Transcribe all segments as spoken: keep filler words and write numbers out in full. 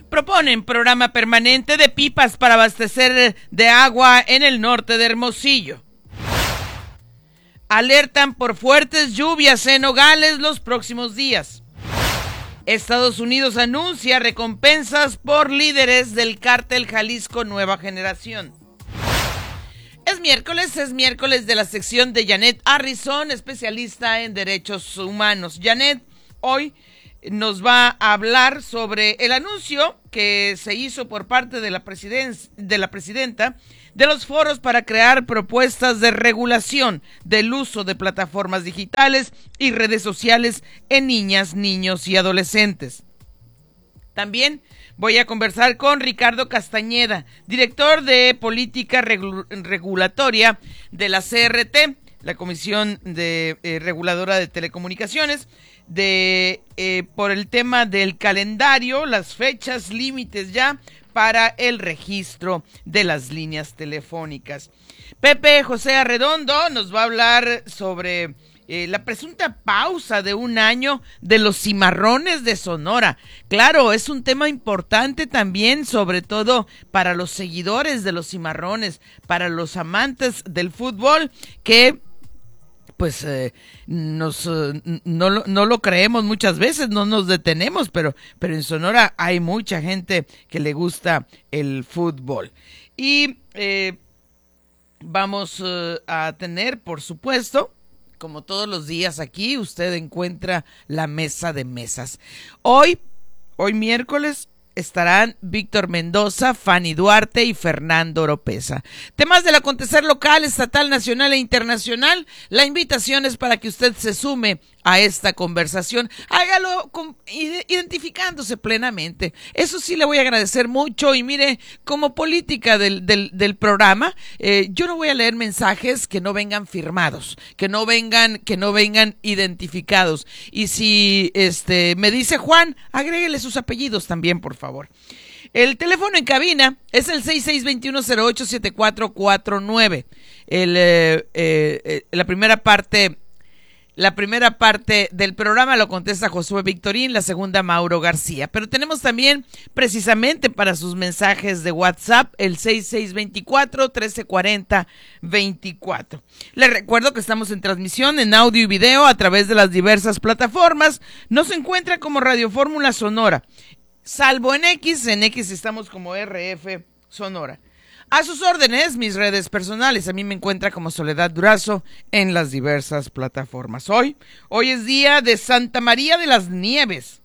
Proponen programa permanente de pipas para abastecer de agua en el norte de Hermosillo. Alertan por fuertes lluvias en Nogales los próximos días. Estados Unidos anuncia recompensas por líderes del cártel Jalisco Nueva Generación. Es miércoles, es miércoles de la sección de Janet Harrison, especialista en derechos humanos. Janet, hoy nos va a hablar sobre el anuncio que se hizo por parte de la, presiden- de la presidenta de los foros para crear propuestas de regulación del uso de plataformas digitales y redes sociales en niñas, niños y adolescentes. También voy a conversar con Ricardo Castañeda, director de Política Regu- Regulatoria de la C R T, la Comisión de, eh, Reguladora de Telecomunicaciones, de eh, por el tema del calendario, las fechas límites ya para el registro de las líneas telefónicas. Pepe José Arredondo nos va a hablar sobre Eh, la presunta pausa de un año de los cimarrones de Sonora. Claro, es un tema importante también, sobre todo para los seguidores de los cimarrones, para los amantes del fútbol, que pues eh, nos eh, no, lo, no lo creemos muchas veces, no nos detenemos, pero, pero en Sonora hay mucha gente que le gusta el fútbol. Y eh, vamos eh, a tener, por supuesto, como todos los días aquí, usted encuentra la mesa de mesas. Hoy, hoy miércoles, estarán Víctor Mendoza, Fanny Duarte y Fernando Oropesa. Temas del acontecer local, estatal, nacional e internacional. La invitación es para que usted se sume a esta conversación. Hágalo con, identificándose plenamente. Eso sí le voy a agradecer mucho. Y mire, como política del, del, del programa, eh, yo no voy a leer mensajes que no vengan firmados, que no vengan, que no vengan identificados. Y si este me dice Juan, agréguele sus apellidos también, por favor. El teléfono en cabina es el seis seis dos uno cero ocho siete cuatro cuatro nueve. El, eh, eh, la primera parte... La primera parte del programa lo contesta Josué Victorín, la segunda Mauro García. Pero tenemos también, precisamente para sus mensajes de WhatsApp, el seis seis dos cuatro, uno tres cuatro cero, veinticuatro. Les recuerdo que estamos en transmisión en audio y video a través de las diversas plataformas. Nos encuentra como Radio Fórmula Sonora, salvo en X. En X estamos como R F Sonora. A sus órdenes, mis redes personales. A mí me encuentra como Soledad Durazo en las diversas plataformas. Hoy, hoy es día de Santa María de las Nieves.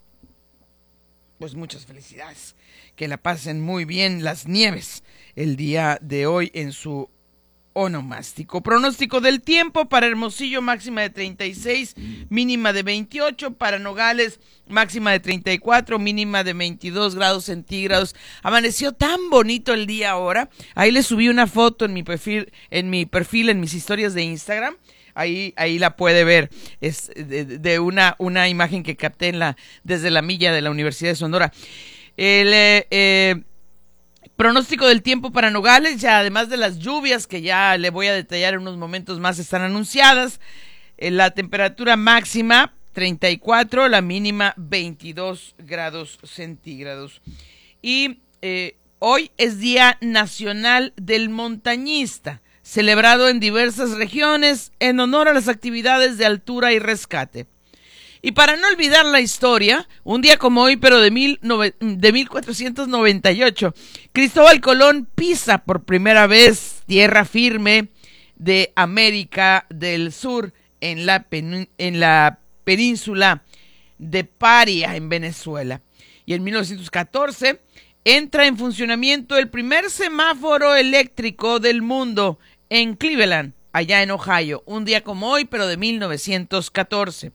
Pues muchas felicidades. Que la pasen muy bien las Nieves el día de hoy en su onomástico. Pronóstico del tiempo para Hermosillo, máxima de treinta y seis, mínima de veintiocho. Para Nogales, máxima de treinta y cuatro, mínima de veintidós grados centígrados. Amaneció tan bonito el día ahora. Ahí le subí una foto en mi perfil, en mi perfil, en mis historias de Instagram. Ahí, ahí la puede ver. Es de, de una, una imagen que capté en la, desde la milla de la Universidad de Sonora. El eh, eh, pronóstico del tiempo para Nogales, ya además de las lluvias que ya le voy a detallar en unos momentos más, están anunciadas. Eh, la temperatura máxima treinta y cuatro, la mínima veintidós grados centígrados. Y eh, hoy es Día Nacional del Montañista, celebrado en diversas regiones en honor a las actividades de altura y rescate. Y para no olvidar la historia, un día como hoy, pero de, mil nove, de mil cuatrocientos noventa y ocho, Cristóbal Colón pisa por primera vez tierra firme de América del Sur en la, pen, en la península de Paria, en Venezuela. Y en mil novecientos catorce entra en funcionamiento el primer semáforo eléctrico del mundo en Cleveland, allá en Ohio. Un día como hoy, pero de mil novecientos catorce.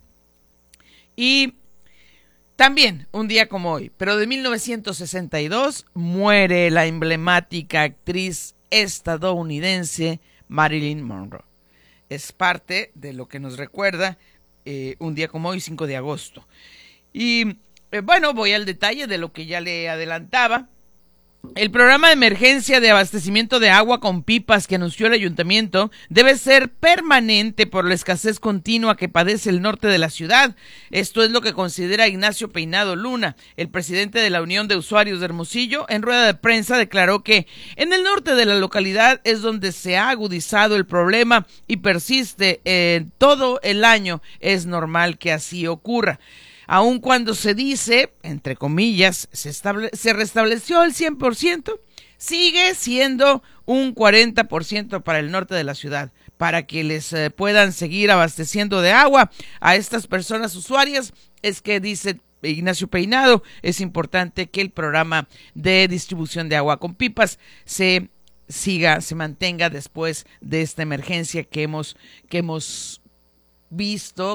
Y también un día como hoy, pero de mil novecientos sesenta y dos, muere la emblemática actriz estadounidense Marilyn Monroe. Es parte de lo que nos recuerda eh, un día como hoy, cinco de agosto. Y eh, bueno, voy al detalle de lo que ya le adelantaba. El programa de emergencia de abastecimiento de agua con pipas que anunció el ayuntamiento debe ser permanente por la escasez continua que padece el norte de la ciudad. Esto es lo que considera Ignacio Peinado Luna, el presidente de la Unión de Usuarios de Hermosillo. En rueda de prensa declaró que en el norte de la localidad es donde se ha agudizado el problema y persiste eh, todo el año. Es normal que así ocurra. Aun cuando se dice, entre comillas, se, estable, se restableció el cien por ciento, sigue siendo un cuarenta por ciento para el norte de la ciudad, para que les eh, puedan seguir abasteciendo de agua a estas personas usuarias. Es que dice Ignacio Peinado, es importante que el programa de distribución de agua con pipas se siga, se mantenga después de esta emergencia que hemos, que hemos visto